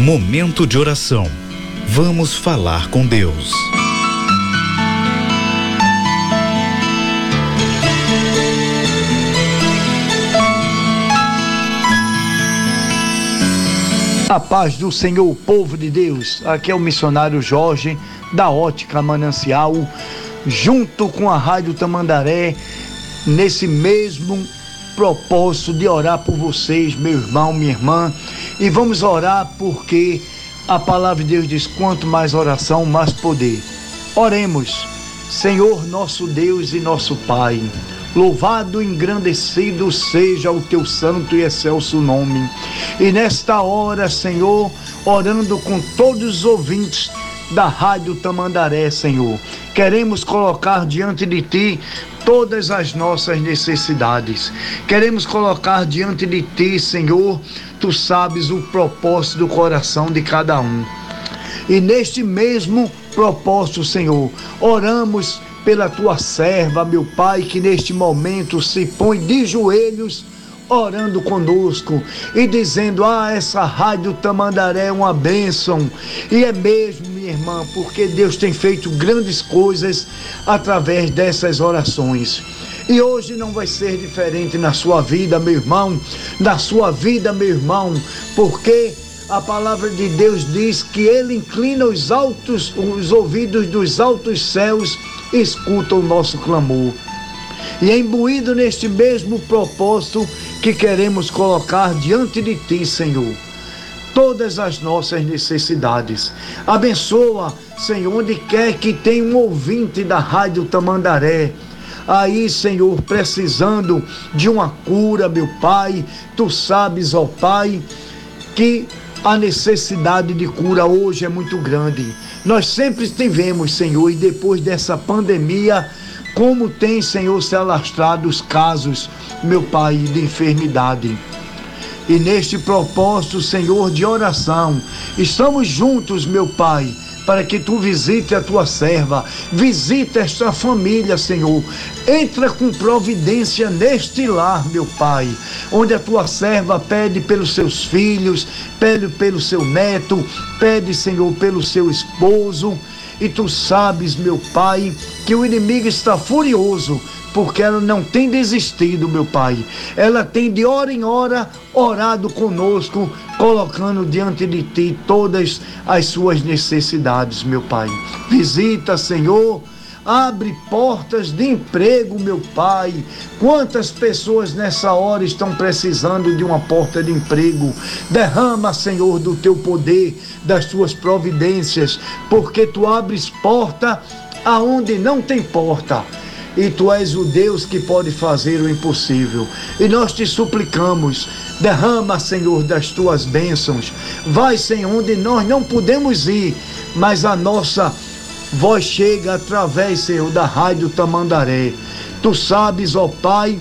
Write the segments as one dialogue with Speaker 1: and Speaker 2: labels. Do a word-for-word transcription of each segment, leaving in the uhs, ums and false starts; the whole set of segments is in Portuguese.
Speaker 1: Momento de oração. Vamos falar com Deus.
Speaker 2: A paz do Senhor, povo de Deus. Aqui é o missionário Jorge, da Ótica Manancial, junto com a Rádio Tamandaré, nesse mesmo propósito de orar por vocês, meu irmão, minha irmã. E vamos orar porque a palavra de Deus diz: quanto mais oração, mais poder. Oremos. Senhor, nosso Deus e nosso Pai, louvado e engrandecido seja o teu santo e excelso nome. E nesta hora, Senhor, orando com todos os ouvintes da Rádio Tamandaré, Senhor, queremos colocar diante de ti todas as nossas necessidades. Queremos colocar diante de ti, Senhor, tu sabes o propósito do coração de cada um. E neste mesmo propósito, Senhor, oramos pela tua serva, meu Pai, que neste momento se põe de joelhos orando conosco e dizendo: ah, essa Rádio Tamandaré é uma bênção. E é mesmo, minha irmã, porque Deus tem feito grandes coisas através dessas orações. E hoje não vai ser diferente na sua vida, meu irmão, na sua vida, meu irmão, porque a palavra de Deus diz que Ele inclina os altos, os ouvidos dos altos céus, escuta o nosso clamor. E é imbuído neste mesmo propósito que queremos colocar diante de ti, Senhor, todas as nossas necessidades. Abençoa, Senhor, onde quer que tenha um ouvinte da Rádio Tamandaré, aí, Senhor, precisando de uma cura, meu Pai. Tu sabes, ó Pai, que a necessidade de cura hoje é muito grande. Nós sempre tivemos, Senhor, e depois dessa pandemia, como tem, Senhor, se alastrado os casos, meu Pai, de enfermidade. E neste propósito, Senhor, de oração, estamos juntos, meu Pai, para que tu visite a tua serva, visite esta família, Senhor. Entra com providência neste lar, meu Pai, onde a tua serva pede pelos seus filhos, pede pelo seu neto, pede, Senhor, pelo seu esposo. E tu sabes, meu Pai, que o inimigo está furioso, porque ela não tem desistido, meu Pai. Ela tem de hora em hora orado conosco, colocando diante de ti todas as suas necessidades, meu Pai. Visita, Senhor, abre portas de emprego, meu Pai. Quantas pessoas nessa hora estão precisando de uma porta de emprego? Derrama, Senhor, do teu poder, das tuas providências, porque tu abres porta aonde não tem porta. E tu és o Deus que pode fazer o impossível. E nós te suplicamos, derrama, Senhor, das tuas bênçãos. Vai, Senhor, onde nós não podemos ir, mas a nossa voz chega através, Senhor, da Rádio Tamandaré. Tu sabes, ó Pai,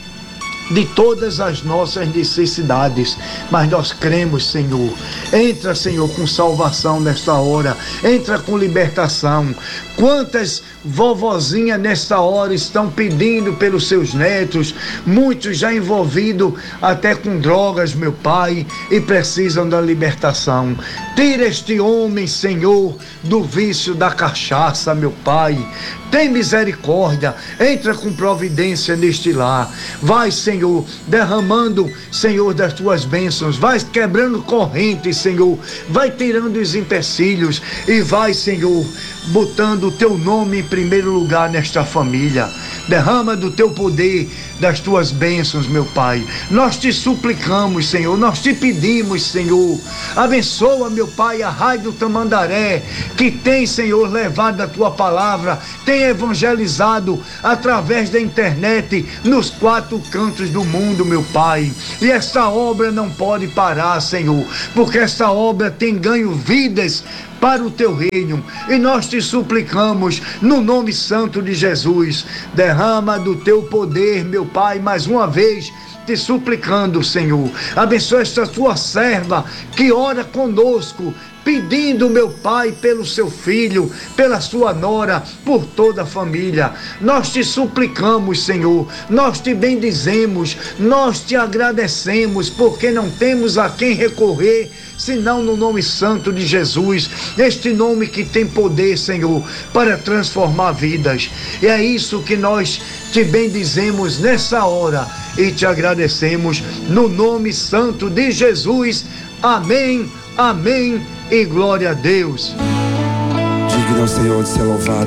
Speaker 2: de todas as nossas necessidades, mas nós cremos, Senhor. Entra, Senhor, com salvação nesta hora, entra com libertação. Quantas vovozinhas nesta hora estão pedindo pelos seus netos, muitos já envolvidos até com drogas, meu Pai, e precisam da libertação. Tira este homem, Senhor, do vício da cachaça, meu Pai. Tem misericórdia, entra com providência neste lar. Vai, Senhor, derramando, Senhor, das tuas bênçãos. Vai quebrando correntes, Senhor. Vai tirando os empecilhos e vai, Senhor, botando o teu nome em primeiro lugar nesta família. Derrama do teu poder, das tuas bênçãos, meu Pai. Nós te suplicamos, Senhor, nós te pedimos, Senhor. Abençoa, meu Pai, a Rádio Tamandaré, que tem, Senhor, levado a tua palavra, tem evangelizado através da internet nos quatro cantos do mundo, meu Pai. E esta obra não pode parar, Senhor, porque esta obra tem ganho vidas para o teu reino, e nós te suplicamos no nome santo de Jesus. Derrama do teu poder, meu Pai, mais uma vez te suplicando, Senhor. Abençoa esta tua serva que ora conosco, pedindo, meu Pai, pelo seu filho, pela sua nora, por toda a família. Nós te suplicamos, Senhor, nós te bendizemos, nós te agradecemos, porque não temos a quem recorrer, senão no nome santo de Jesus, este nome que tem poder, Senhor, para transformar vidas. E é isso que nós te bendizemos nessa hora e te agradecemos no nome santo de Jesus. Amém, amém e glória a Deus.
Speaker 3: Digno, Senhor, de ser louvado.